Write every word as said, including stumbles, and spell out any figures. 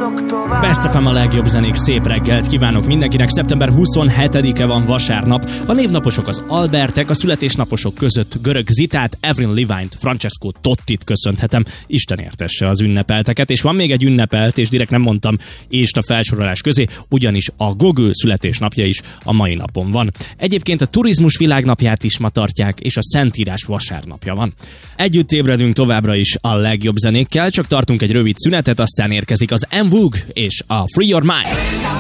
Best ef em a legjobb zenék, szép reggelt kívánok mindenkinek. Szeptember huszonhetedike van, vasárnap. A névnaposok az Albertek, a születésnaposok között Görög Zitát, Avril Lavigne-t, Francesco Tottit köszönhetem. Isten értesse az ünnepelteket. És van még egy ünnepelt, és direkt nem mondtam ést a felsorolás közé, ugyanis a Google születésnapja is a mai napon van. Egyébként a turizmus világnapját is ma tartják, és a Szentírás vasárnapja van. Együtt ébredünk továbbra is a legjobb zenékkel, csak tartunk egy rövid szünetet, aztán érkezik az En Vogue és a Free Your Mind.